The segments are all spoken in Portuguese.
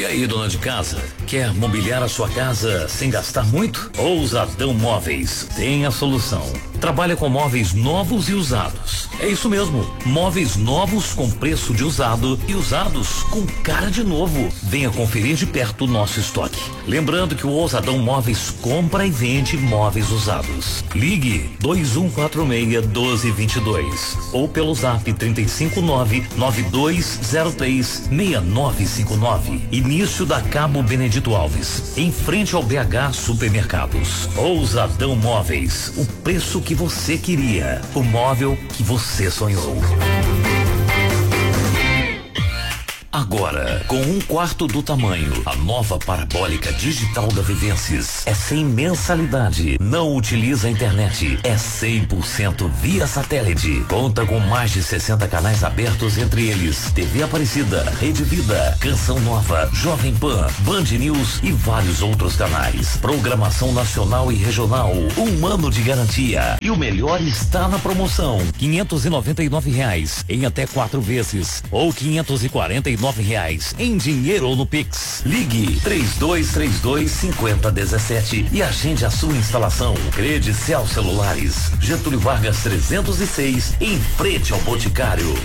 E aí, dona de casa, quer mobiliar a sua casa sem gastar muito? Ousadão Móveis tem a solução. Trabalha com móveis novos e usados. É isso mesmo, móveis novos com preço de usado e usados com cara de novo. Venha conferir de perto o nosso estoque. Lembrando que o Ousadão Móveis compra e vende móveis usados. Ligue 2146-1222 ou pelo zap 359-9203-6959. Início da Cabo Benedito Alves, em frente ao BH Supermercados. Ousadão Móveis, o preço que você queria, o móvel que você sonhou. Agora, com 1/4 do tamanho, a nova parabólica digital da Vivências é sem mensalidade, não utiliza a internet, é 100% via satélite. Conta com mais de 60 canais abertos, entre eles TV Aparecida, Rede Vida, Canção Nova, Jovem Pan, Band News e vários outros canais. Programação nacional e regional, 1 ano de garantia. E o melhor está na promoção: R$ 599 em até 4 vezes ou R$ 549 em dinheiro ou no Pix. Ligue 3232-5017 e agende a sua instalação. Credicel Celulares, Getúlio Vargas 306, em frente ao Boticário.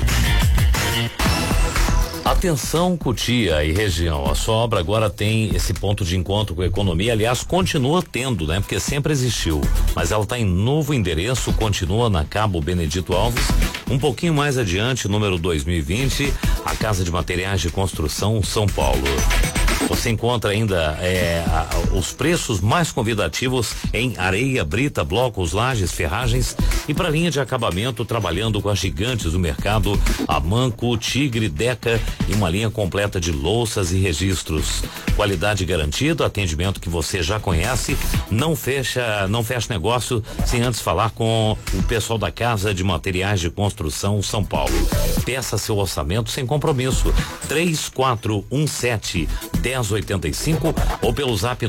Atenção, Cotia e região, a sua obra agora tem esse ponto de encontro com a economia, aliás, continua tendo, né? Porque sempre existiu, mas ela está em novo endereço, continua na Cabo Benedito Alves, um pouquinho mais adiante, número 2020, a Casa de Materiais de Construção, São Paulo. Você encontra ainda os preços mais convidativos em areia, brita, blocos, lajes, ferragens e para linha de acabamento, trabalhando com as gigantes do mercado, a Manco, Tigre, Deca e uma linha completa de louças e registros. Qualidade garantida, atendimento que você já conhece, não fecha negócio sem antes falar com o pessoal da Casa de Materiais de Construção São Paulo. Peça seu orçamento sem compromisso. 3417-1085 ou pelo zap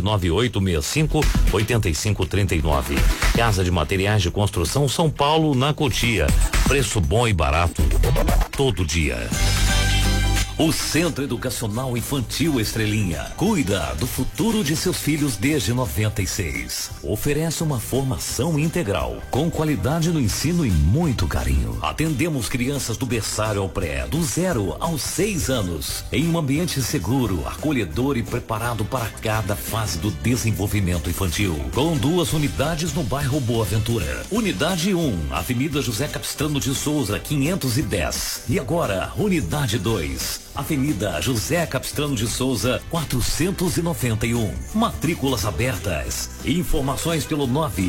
99865-8539. Casa de Materiais de Construção São Paulo, na Cotia. Preço bom e barato todo dia. O Centro Educacional Infantil Estrelinha cuida do futuro de seus filhos desde 96. Oferece uma formação integral, com qualidade no ensino e muito carinho. Atendemos crianças do berçário ao pré, do 0 aos 6 anos, em um ambiente seguro, acolhedor e preparado para cada fase do desenvolvimento infantil. Com 2 unidades no bairro Boa Ventura. Unidade 1, Avenida José Capistrano de Souza, 510. E agora, Unidade 2. Avenida José Capistrano de Souza, 491. Matrículas abertas. Informações pelo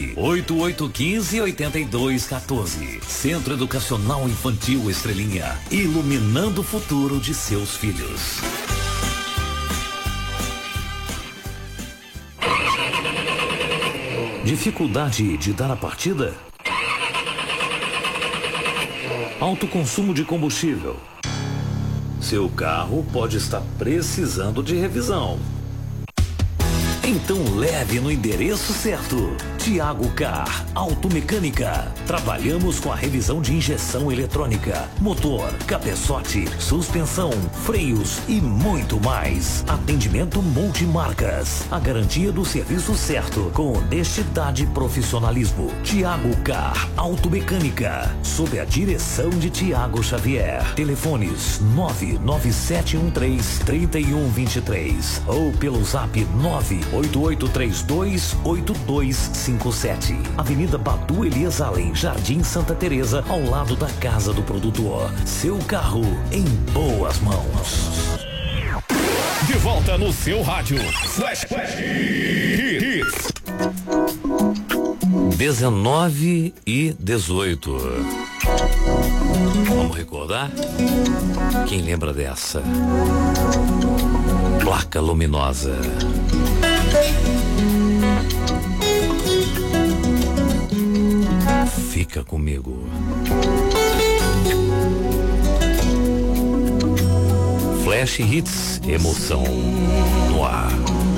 98815-8214. Centro Educacional Infantil Estrelinha, iluminando o futuro de seus filhos. Dificuldade de dar a partida? Alto consumo de combustível. Seu carro pode estar precisando de revisão. Então leve no endereço certo. Tiago Car Automecânica. Trabalhamos com a revisão de injeção eletrônica, motor, cabeçote, suspensão, freios e muito mais. Atendimento multimarcas. A garantia do serviço certo, com honestidade e profissionalismo. Tiago Car Automecânica. Sob a direção de Tiago Xavier. Telefones 99713-3123 ou pelo zap 988328257. Avenida Badu Elias Allen, Jardim Santa Teresa, ao lado da Casa do Produtor. Seu carro em boas mãos. De volta no seu rádio. Flash Hits. 19:18. Vamos recordar? Quem lembra dessa? Placa Luminosa. Fica comigo. Flash Hits, emoção no ar.